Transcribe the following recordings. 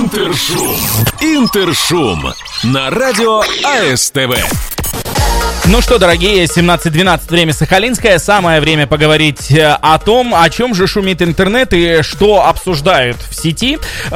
Интершум на радио АСТВ. Ну что, дорогие, 17:12, время Сахалинское. Самое время поговорить о том, о чем же шумит интернет и что обсуждают в сети.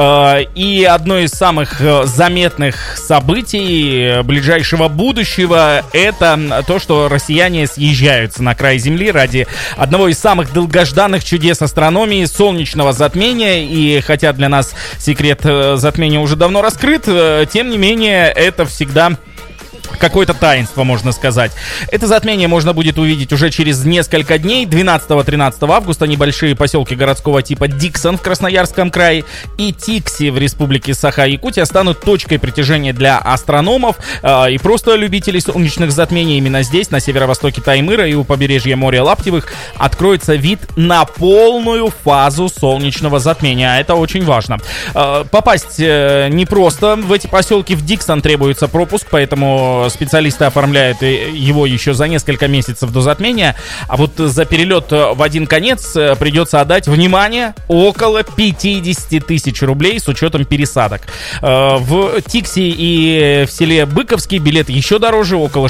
И одно из самых заметных событий ближайшего будущего — это то, что россияне съезжаются на край Земли ради одного из самых долгожданных чудес астрономии — солнечного затмения. И хотя для нас секрет затмения уже давно раскрыт, тем не менее это всегда какое-то таинство, можно сказать. Это затмение можно будет увидеть уже через несколько дней. 12-13 августа небольшие поселки городского типа Диксон в Красноярском крае и Тикси в республике Саха-Якутия станут точкой притяжения для астрономов и просто любителей солнечных затмений. Именно здесь, на северо-востоке Таймыра и у побережья моря Лаптевых, откроется вид на полную фазу солнечного затмения. А это очень важно. Попасть непросто. В эти поселки в Диксон требуется пропуск, поэтому специалисты оформляют его еще за несколько месяцев до затмения. А вот за перелет в один конец придется отдать, внимание, около 50 тысяч рублей с учетом пересадок. В Тикси и в селе Быковский билет еще дороже, около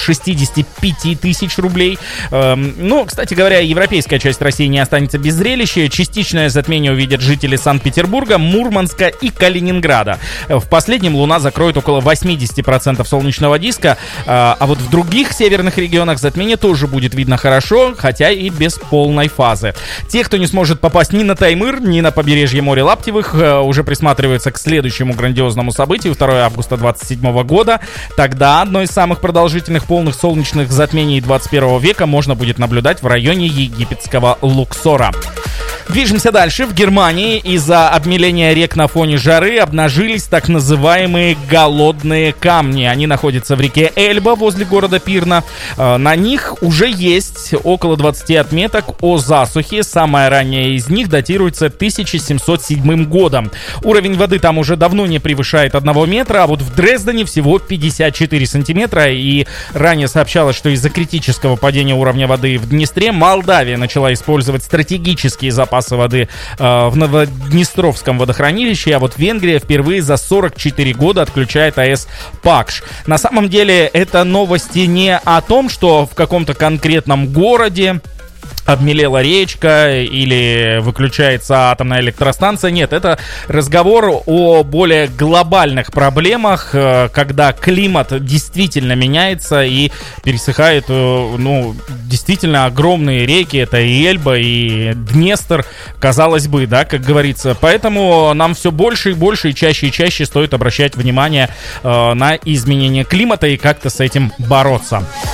65 тысяч рублей. Ну, кстати говоря, европейская часть России не останется без зрелища. Частичное затмение увидят жители Санкт-Петербурга, Мурманска и Калининграда. В последнем Луна закроет около 80% солнечного диска. А вот в других северных регионах затмение тоже будет видно хорошо, хотя и без полной фазы. Те, кто не сможет попасть ни на Таймыр, ни на побережье моря Лаптевых, уже присматриваются к следующему грандиозному событию, 2 августа 2027 года. Тогда одно из самых продолжительных полных солнечных затмений 21 века можно будет наблюдать в районе египетского Луксора. Движемся дальше. В Германии из-за обмеления рек на фоне жары обнажились так называемые голодные камни. Они находятся в реке Эльба возле города Пирна. На них уже есть около 20 отметок о засухе. Самая ранняя из них датируется 1707 годом. Уровень воды там уже давно не превышает 1 метра, а вот в Дрездене всего 54 сантиметра. И ранее сообщалось, что из-за критического падения уровня воды в Днестре Молдавия начала использовать стратегические запасы воды в Новоднестровском водохранилище, а вот Венгрия впервые за 44 года отключает АЭС Пакш. На самом деле это новости не о том, что в каком-то конкретном городе обмелела речка или выключается атомная электростанция. Нет, это разговор о более глобальных проблемах, когда климат действительно меняется и пересыхают, действительно огромные реки. Это и Эльба, и Днестр, казалось бы, да, как говорится. Поэтому нам все больше и больше, и чаще стоит обращать внимание на изменение климата и как-то с этим бороться.